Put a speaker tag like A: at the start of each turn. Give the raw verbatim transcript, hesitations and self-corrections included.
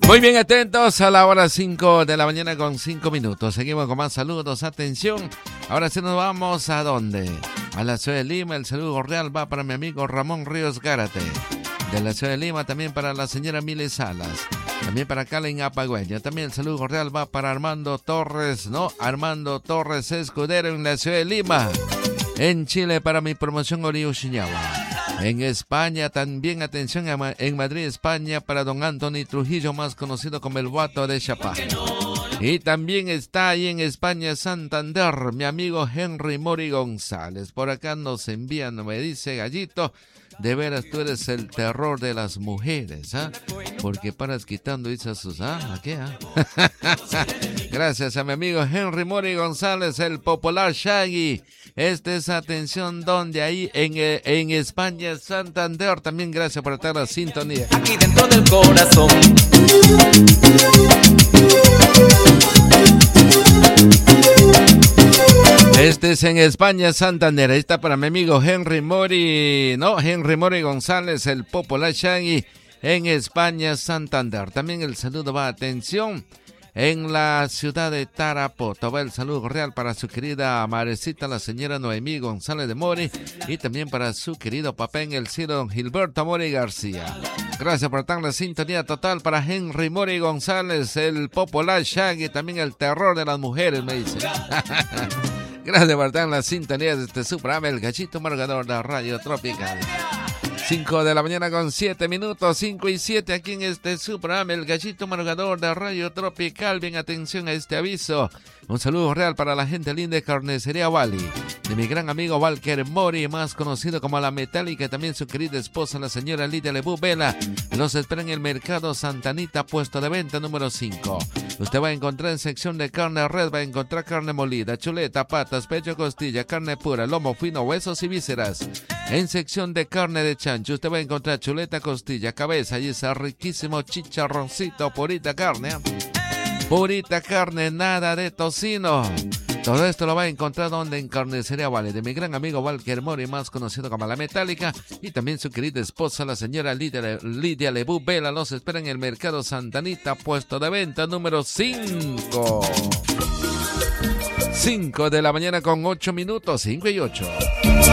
A: Muy bien, atentos a la hora cinco de la mañana con cinco minutos. Seguimos con más saludos. Atención. Ahora sí nos vamos a dónde? A la ciudad de Lima. El saludo cordial va para mi amigo Ramón Ríos Gárate. De la ciudad de Lima también para la señora Mile Salas. También para Calen Apagüeña. También el saludo cordial va para Armando Torres, ¿no? Armando Torres Escudero en la ciudad de Lima. En Chile para mi promoción Oriu Shiñawa. En España también, atención, en Madrid, España, para don Anthony Trujillo, más conocido como el Guato de Chapá. Y también está ahí en España, Santander, mi amigo Henry Mori González. Por acá nos envían, me dice Gallito, de veras tú eres el terror de las mujeres, ¿ah? Porque paras quitando esas sus, ¿ah? ¿A qué, ah? Gracias a mi amigo Henry Mori González, el popular Shaggy. Este es atención donde ahí en, en España, Santander. También gracias por estar en la sintonía.
B: Aquí dentro del corazón.
A: Este es en España, Santander. Ahí está para mi amigo Henry Mori, no, Henry Mori González, el popular Shaggy, en España, Santander. También el saludo va, atención, en la ciudad de Tarapoto. Va el saludo real para su querida madrecita, la señora Noemí González de Mori, y también para su querido papá en el cielo, don Gilberto Mori García. Gracias por estar en la sintonía total para Henry Mori González, el popular Shaggy, también el terror de las mujeres, me dice. Gracias por estar en la sintonía de este su programa, el Gallito Margador de Radio Tropical. cinco de la mañana con siete minutos, cinco y siete aquí en este su programa, el Gallito Margador de Radio Tropical. Bien, atención a este aviso. Un saludo real para la gente linda de Carnicería Wally, de mi gran amigo Walker Mori, más conocido como La Metálica, y también su querida esposa, la señora Lidia Lebú Vela. Los espera en el Mercado Santanita, puesto de venta número cinco. Usted va a encontrar en sección de carne red, va a encontrar carne molida, chuleta, patas, pecho, costilla, carne pura, lomo fino, huesos y vísceras. En sección de carne de chancho, usted va a encontrar chuleta, costilla, cabeza y ese riquísimo chicharroncito, purita carne. ¿eh? Purita carne, nada de tocino. Todo esto lo va a encontrar donde en Carnicería Vale, de mi gran amigo Walker Mori, más conocido como La Metálica, y también su querida esposa, la señora Lidia, Lidia Lebú Vela. Los espera en el Mercado Santanita, puesto de venta número cinco. cinco de la mañana con ocho minutos, cinco y ocho.